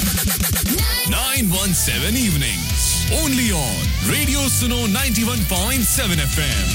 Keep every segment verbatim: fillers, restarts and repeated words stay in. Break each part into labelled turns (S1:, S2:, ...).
S1: nine one seven evenings. Only on Radio Suno ninety-one point seven F M.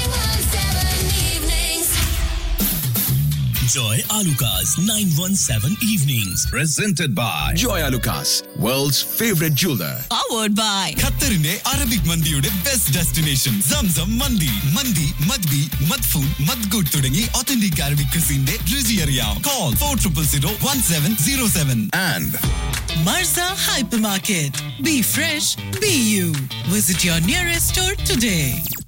S2: Joy Alucas nine one seven Evenings.
S3: Presented by
S1: Joy Alucas, world's favorite jeweler.
S4: Powered by
S5: ഖത്തറിന്റെ Arabic മന്തിയുടെ best destination Zamzam മന്തി. മന്തി മദ്ബി മദ്ഫൂൻ മദ്ഗൂട്ട് തുടങ്ങി authentic Arabic ക്രിസിന്റെ രുചി അറിയാം. Call for triple zero one seven zero seven.
S1: And
S4: Marza Hypermarket. Be fresh, be you. Visit your nearest store today.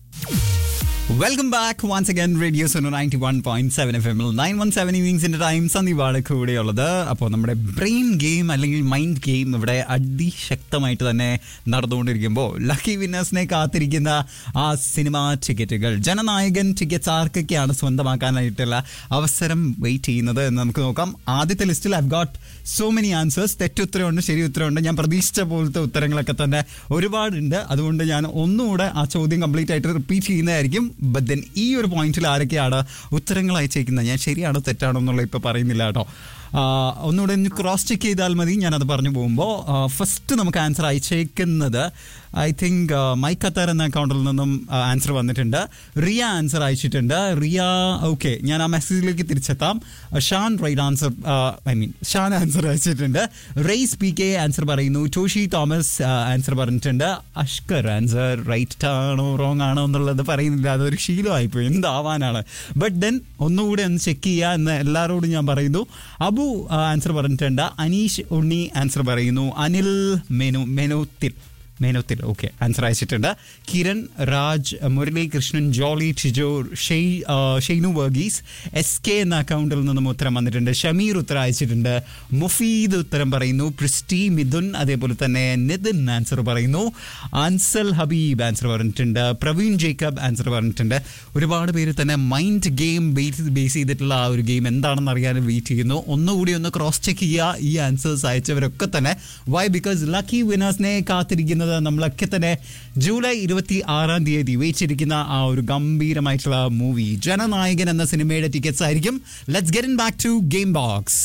S5: Welcome back once again radio Suno ninety one point seven F എമ്മിൽ nine one seven ഇന്നിങ്സിന്റെ time സന്ദീപാണ് കൂടെയുള്ളത്. അപ്പോൾ നമ്മുടെ brain game അല്ലെങ്കിൽ mind game ഇവിടെ അതിശക്തമായിട്ട് തന്നെ നടന്നുകൊണ്ടിരിക്കുമ്പോൾ lucky വിന്നേഴ്സിനെ കാത്തിരിക്കുന്ന ആ സിനിമാ ടിക്കറ്റുകൾ, ജനനായകൻ ടിക്കറ്റ്സ് ആർക്കൊക്കെയാണ് സ്വന്തമാക്കാനായിട്ടുള്ള അവസരം വെയിറ്റ് ചെയ്യുന്നത് എന്ന് നമുക്ക് നോക്കാം. ആദ്യത്തെ ലിസ്റ്റിൽ Ive got so many answers. തെറ്റുത്തരമുണ്ട്, ശരി ഉത്തരമുണ്ട്. ഞാൻ പ്രതീക്ഷിച്ച പോലത്തെ ഉത്തരങ്ങളൊക്കെ തന്നെ ഒരുപാടുണ്ട്. അതുകൊണ്ട് ഞാൻ ഒന്നുകൂടെ ആ ചോദ്യം കംപ്ലീറ്റ് ആയിട്ട് റിപ്പീറ്റ് ചെയ്യുന്നതായിരിക്കും. ബട്ട് ദെൻ ഈ ഒരു പോയിന്റിൽ ആരൊക്കെയാണ് ഉത്തരങ്ങൾ അയച്ചേക്കുന്നത്, ഞാൻ ശരിയാണോ തെറ്റാണോ എന്നുള്ള ഇപ്പോൾ പറയുന്നില്ല കേട്ടോ. ഒന്നുകൂടെ ഒന്ന് ക്രോസ് ചെക്ക് ചെയ്താൽ മതി ഞാനത് പറഞ്ഞു പോകുമ്പോൾ. ഫസ്റ്റ് നമുക്ക് answer അയച്ചേക്കുന്നത് I think my Qatar എന്ന അക്കൗണ്ടിൽ നിന്നും ആൻസർ വന്നിട്ടുണ്ട്. റിയ ആൻസർ അയച്ചിട്ടുണ്ട്. റിയ ഓക്കെ, ഞാൻ ആ മെസ്സേജിലേക്ക് തിരിച്ചെത്താം. Shaan right answer I mean Shaan answer അയച്ചിട്ടുണ്ട്. റെയ്സ് പി കെ ആൻസർ പറയുന്നു. ടോഷി തോമസ് ആൻസർ പറഞ്ഞിട്ടുണ്ട്. അഷ്കർ ആൻസർ റൈറ്റ് ആണോ റോങ് ആണോ എന്നുള്ളത് പറയുന്നില്ല, അതൊരു ശീലമായിപ്പോയി, എന്താവാനാണ്. ബട്ട് ദെൻ ഒന്നുകൂടെ ഒന്ന് ചെക്ക് ചെയ്യുക എന്ന് എല്ലാവരോടും ഞാൻ പറയുന്നു. അബു ആൻസർ പറഞ്ഞിട്ടുണ്ട്. അനീഷ് ഉണ്ണി ആൻസർ പറയുന്നു. Anil menu മെനുത്തിൽ Menothil okay answer അയച്ചിട്ടുണ്ട്. കിരൺ രാജ്, മുരളി കൃഷ്ണൻ, ജോളി ടിജോ, ഷെയ്നു വർഗീസ്, എസ് കെ എന്ന അക്കൗണ്ടിൽ നിന്നും ഉത്തരം വന്നിട്ടുണ്ട്. ഷമീർ ഉത്തരം അയച്ചിട്ടുണ്ട്. മുഫീദ് ഉത്തരം പറയുന്നു. പ്രിസ്റ്റി, മിഥുൻ, അതേപോലെ തന്നെ നിതിൻ ആൻസർ പറയുന്നു. അൻസൽ ഹബീബ് ആൻസർ പറഞ്ഞിട്ടുണ്ട്. പ്രവീൺ ജേക്കബ് ആൻസർ പറഞ്ഞിട്ടുണ്ട്. ഒരുപാട് പേര് തന്നെ മൈൻഡ് ഗെയിം ബേസ് ബേസ് ചെയ്തിട്ടുള്ള ആ ഒരു ഗെയിം എന്താണെന്ന് അറിയാൻ വെയിറ്റ് ചെയ്യുന്നു. ഒന്നുകൂടി ഒന്ന് ക്രോസ് ചെക്ക് ചെയ്യുക ഈ ആൻസേഴ്സ് അയച്ചവരൊക്കെ തന്നെ. വൈ? ബിക്കോസ് ലക്കി വിന്നേഴ്സിനെ കാത്തിരിക്കുന്നത് നമ്മളൊക്കെ തന്നെ ജൂലൈ ഇരുപത്തി ആറാം തീയതി വെയിച്ചിരിക്കുന്ന ആ ഒരു ഗംഭീരമായിട്ടുള്ള മൂവി ജനനായകൻ എന്ന സിനിമയുടെ ടിക്കറ്റ്സ് ആയിരിക്കും. Let's get in back to game box.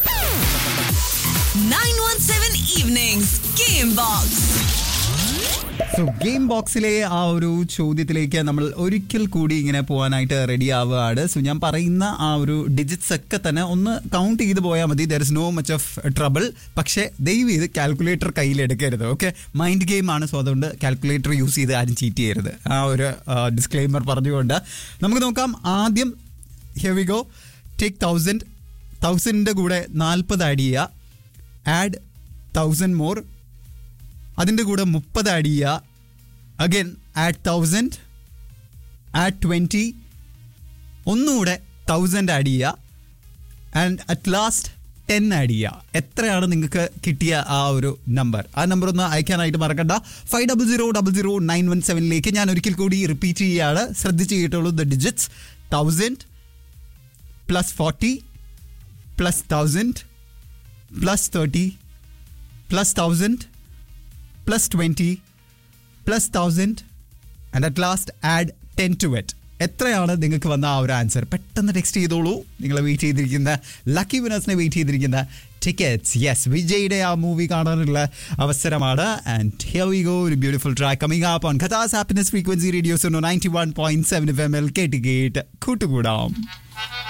S4: nine one seven Evenings Game Box.
S5: So game ബോക്സിലെ ആ ഒരു ചോദ്യത്തിലേക്ക് നമ്മൾ ഒരിക്കൽ കൂടി ഇങ്ങനെ പോകാനായിട്ട് റെഡി ആവുകയാണ്. സോ ഞാൻ പറയുന്ന ആ ഒരു ഡിജിറ്റ്സ് ഒക്കെ തന്നെ ഒന്ന് കൗണ്ട് ചെയ്ത് പോയാൽ മതി. There is no much of trouble. പക്ഷേ ദയവ് ചെയ്ത് കാൽക്കുലേറ്റർ കയ്യിലെടുക്കരുത്. ഓക്കെ, മൈൻഡ് ഗെയിം ആണ്. സോ അതുകൊണ്ട് കാൽക്കുലേറ്റർ യൂസ് ചെയ്ത് ആരും ചീറ്റ് ചെയ്യരുത്. ആ ഒരു ഡിസ്ക്ലെയിമർ പറഞ്ഞുകൊണ്ട് നമുക്ക് നോക്കാം. ആദ്യം here we go. Take thousand. തൗസൻഡിൻ്റെ കൂടെ നാൽപ്പത് ആഡ് ചെയ്യുക. Add thousand more. അതിൻ്റെ കൂടെ മുപ്പത് ആഡ് ചെയ്യുക. Again add thousand. Add twenty. ഒന്നുകൂടെ തൗസൻഡ് ആഡ് ചെയ്യുക. And at last ten add ചെയ്യുക. എത്രയാണ് നിങ്ങൾക്ക് കിട്ടിയ ആ ഒരു നമ്പർ? ആ നമ്പർ ഒന്ന് അയക്കാനായിട്ട് മറക്കണ്ട. Five double zero double zero nine one സെവനിലേക്ക് ഞാൻ ഒരിക്കൽ കൂടി റിപ്പീറ്റ് ചെയ്യുകയാണ്. ശ്രദ്ധിച്ച് കേട്ടുള്ളൂ. The digits thousand plus forty plus thousand plus thirty plus thousand plus twenty plus thousand and at last add ten to it. എത്രയാണ് നിങ്ങൾക്ക് വന്ന ആ ഒരു ആൻസർ? പെട്ടെന്ന് ടെക്സ്റ്റ് ചെയ്തോളൂ. നിങ്ങൾ വെയിറ്റ് ചെയ്തിരിക്കുന്ന ലക്കി വിനേഴ്സിനെ വെയിറ്റ് ചെയ്തിരിക്കുന്ന ടിക്കറ്റ്സ്. യെസ്, വിജയുടെ ആ മൂവി കാണാനുള്ള അവസരമാണ്. And here we go. ഒരു beautiful track coming up on ഖത്താസ് happiness frequency radio Suno ninety one point seven F M L. കേട്ട് കേട്ട് കൂട്ടുകൂടാം.